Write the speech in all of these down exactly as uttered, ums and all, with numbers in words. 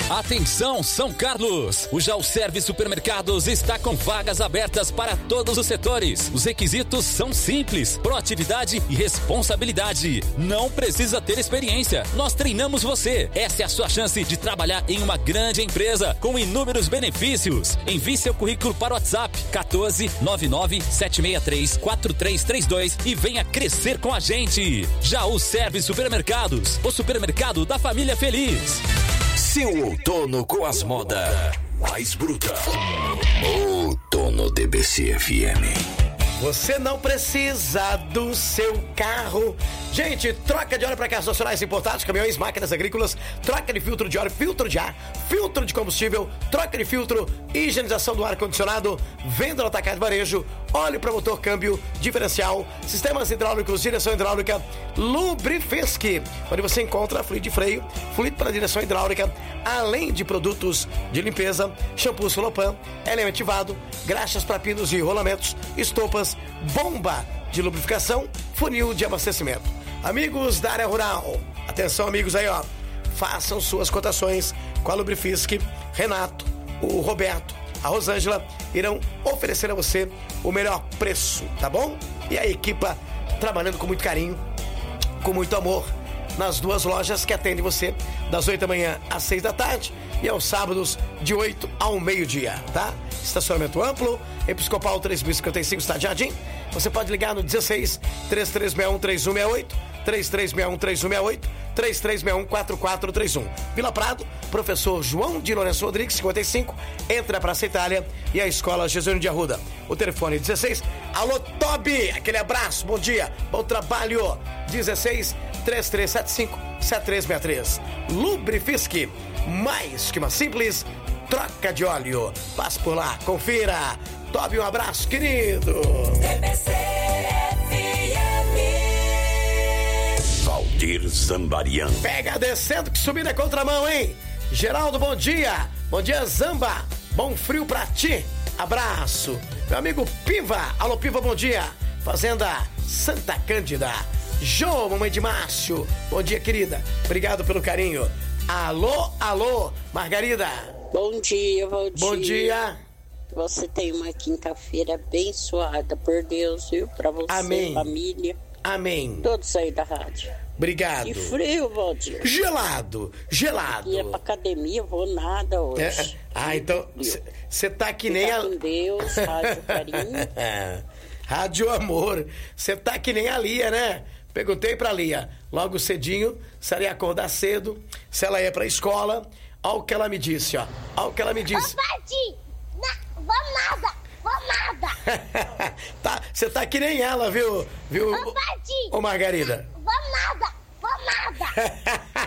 Atenção, São Carlos! O Jau Service Supermercados está com vagas abertas para todos os setores. Os requisitos são simples: proatividade e responsabilidade. Não precisa ter experiência. Nós treinamos você. Essa é a sua chance de trabalhar em uma grande empresa com inúmeros benefícios. Envie seu currículo para o WhatsApp quatorze, nove nove, sete seis três, quatro três três dois e venha crescer com a gente. Jau Service Supermercados, o supermercado da família feliz. Seu outono com as modas mais brutas. Outono D B C F M. Você não precisa do seu carro. Gente, troca de óleo para carros nacionais importados, caminhões, máquinas agrícolas, troca de filtro de óleo, filtro de ar, filtro de combustível, troca de filtro, higienização do ar-condicionado, venda no atacado de varejo, óleo para motor, câmbio, diferencial, sistemas hidráulicos, direção hidráulica, Lubrifisk, onde você encontra fluido de freio, fluido para direção hidráulica, além de produtos de limpeza, shampoo Solopan, L M ativado, graxas para pinos e rolamentos, estopas, bomba de lubrificação, funil de abastecimento. Amigos da área rural, atenção amigos aí, ó, façam suas cotações com a Lubrifisk. Renato, o Roberto, a Rosângela irão oferecer a você o melhor preço, tá bom? E a equipa trabalhando com muito carinho, com muito amor, nas duas lojas que atendem você das oito da manhã às seis da tarde e aos sábados de oito ao meio-dia, tá? Estacionamento amplo, Episcopal três mil e cinquenta e cinco, Estado Jardim. Você pode ligar no dezesseis, três três seis um, três um seis oito, três três seis um, três um seis oito, três três seis um, quatro quatro três um. Vila Prado, Professor João de Lourenço Rodrigues, cinquenta e cinco, entre a Praça Itália e a Escola Jesuíno de Arruda. O telefone é dezesseis. Alô, Tobi, aquele abraço, bom dia, bom trabalho. dezesseis, três três sete cinco, sete três seis três. Lubrifisk, mais que uma simples troca de óleo. Passe por lá, confira. Tobi, um abraço, querido. D B C F M. Valdir Zambarian. Pega descendo que subir na contramão, hein? Geraldo, bom dia. Bom dia, Zamba. Bom frio pra ti. Abraço. Meu amigo Piva. Alô, Piva, bom dia. Fazenda Santa Cândida. Jô, mamãe de Márcio. Bom dia, querida. Obrigado pelo carinho. Alô, alô, Margarida. Bom dia, Valdir. Bom dia. Você tem uma quinta-feira abençoada por Deus, viu? Pra você, amém. Família. Amém. Todos aí da rádio. Obrigado. Que frio, Valdir. Gelado, gelado. Ia pra academia, vou nada hoje. É. Ah, então você tá que nem Fica a... com Deus, rádio carinho. Rádio amor. Você tá que nem a Lia, né? Perguntei pra Lia, logo cedinho, se ela ia acordar cedo, se ela ia pra escola. Olha o que ela me disse, ó. Olha o que ela me disse. Ô, Valdir, vamos nada, vamos nada. Tá, você tá que nem ela, viu? Viu? Ô, Valdir. Ô, Margarida. Vamos nada, vamos nada.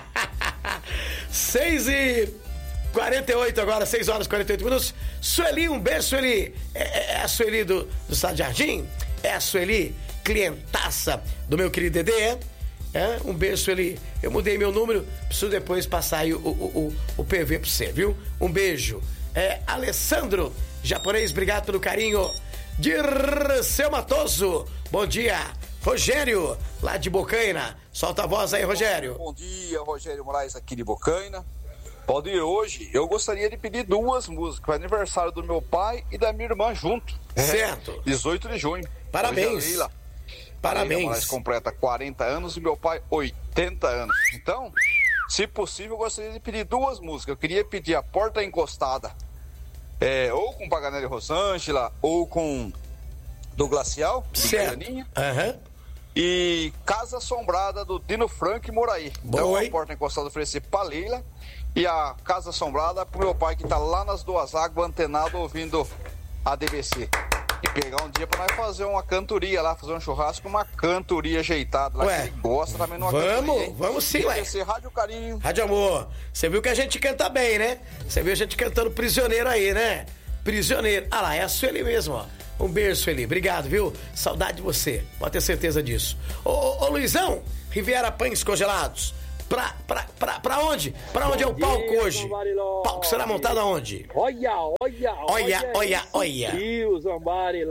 seis e quarenta e oito agora, seis horas e quarenta e oito minutos. Sueli, um beijo, Sueli. É, é a Sueli do, do Estado Jardim? É a Sueli, clientaça do meu querido Dedê, é? Um beijo, Sueli. Eu mudei meu número, preciso depois passar aí o, o, o, o P V pra você, viu? Um beijo. É, Alessandro, japonês, obrigado pelo carinho. Dirceu Matoso, bom dia. Rogério, lá de Bocaina. Solta a voz aí, Rogério. Bom dia, Rogério Moraes aqui de Bocaina. Pode ir hoje. Eu gostaria de pedir duas músicas. É aniversário do meu pai e da minha irmã junto. Certo. É, dezoito de junho. Parabéns. Hoje a Parabéns. Leila Moraes completa quarenta anos e meu pai oitenta anos. Então, se possível, eu gostaria de pedir duas músicas. Eu queria pedir A Porta Encostada, é, ou com Paganelli Rosângela, ou com do Glacial, certo. Aham. Uhum. E Casa Assombrada do Dino Franco e Moraí. Boa, então, hein? A Porta Encostada oferecer pra Leila e a Casa Assombrada pro meu pai que tá lá nas Duas Águas, antenado, ouvindo a D B C. E pegar um dia pra nós fazer uma cantoria lá, fazer um churrasco, uma cantoria ajeitada lá. Ué, que ele gosta também numa vamos, cantoria. Vamos, vamos sim, ué. D B C, Rádio Carinho. Rádio Amor. Você viu que a gente canta bem, né? Você viu a gente cantando Prisioneiro aí, né? Prisioneiro. Ah lá, é a Sueli mesmo, ó. Um beijo, Sueli. Obrigado, viu? Saudade de você. Pode ter certeza disso. Ô, ô, ô Luizão, Riviera Pães Congelados. Pra, pra, pra, pra onde? Pra onde é o palco hoje? O palco será montado aonde? Olha, olha, olha. Olha, olha, Rio Zambariló.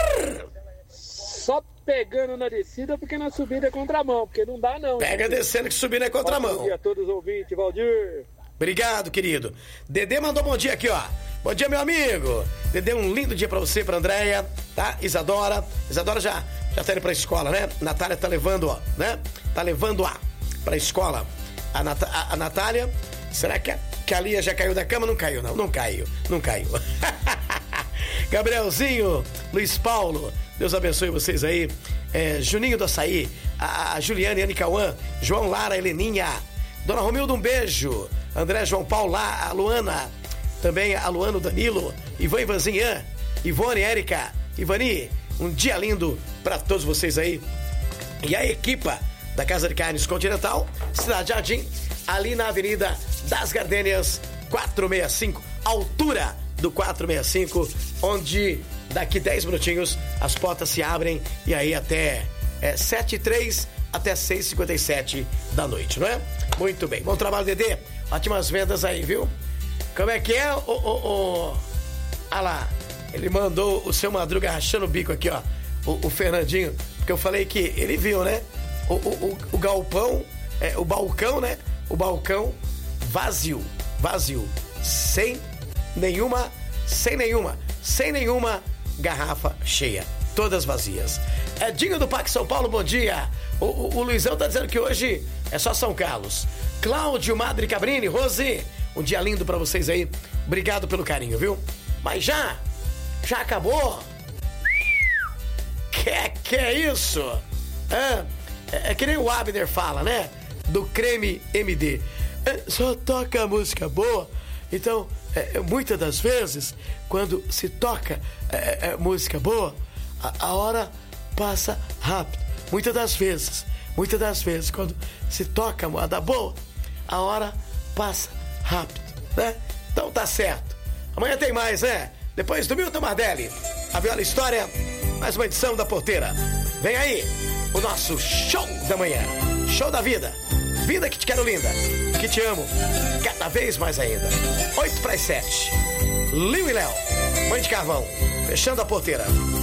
Só pegando na descida, porque na subida é contramão, porque não dá não. Pega descendo que subir é contramão. Bom dia a todos os ouvintes, Valdir. Obrigado, querido. Dedê mandou bom dia aqui, ó. Bom dia, meu amigo. Dedê, um lindo dia pra você, pra Andréia, tá? Isadora. Isadora já, já tá indo pra escola, né? Natália tá levando, ó, né? Tá levando a pra escola. A, Nat a, a Natália, será que a, que a Lia já caiu da cama? Não caiu, não. Não caiu. Não caiu. Gabrielzinho, Luiz Paulo, Deus abençoe vocês aí. É, Juninho do Açaí, a, a Juliane, Anne Cauã, João Lara, Heleninha, Dona Romilda, um beijo. André, João Paulo, lá, a Luana, também a Luana, o Danilo, Ivan, Ivanzinha, Ivone, Érica, Ivani, um dia lindo pra todos vocês aí. E a equipa da Casa de Carnes Continental, Cidade Jardim, ali na Avenida das Gardênias, quatrocentos e sessenta e cinco, altura do quatrocentos e sessenta e cinco, onde daqui dez minutinhos as portas se abrem e aí até é, sete e três até seis e cinquenta e sete da noite, não é? Muito bem, bom trabalho, Dedê. Ótimas vendas aí, viu? Como é que é, o... o, o... Ah lá, ele mandou o seu Madruga rachando o bico aqui, ó. O, o Fernandinho, porque eu falei que ele viu, né? O, o, o, o galpão, é, o balcão, né? O balcão vazio, vazio, sem nenhuma, sem nenhuma, sem nenhuma garrafa cheia, todas vazias. Edinho do Parque São Paulo, bom dia. O, o, o Luizão tá dizendo que hoje é só São Carlos. Cláudio Madre Cabrini, Rose, um dia lindo pra vocês aí. Obrigado pelo carinho, viu? Mas já, já acabou? Que que é isso? É, é, é que nem o Abner fala, né? Do Creme M D. É, só toca música boa. Então, é, muitas das vezes, quando se toca é, é, música boa, a, a hora passa rápido. Muitas das vezes, muitas das vezes, quando se toca moda boa, a hora passa rápido, né? Então tá certo. Amanhã tem mais, né? Depois do Milton Mardelli, a Viola História, mais uma edição da Porteira. Vem aí, o nosso show da manhã. Show da vida. Vida que te quero linda, que te amo, cada vez mais ainda. Oito para as sete. Liu e Léo, Mãe de Carvão, fechando a Porteira.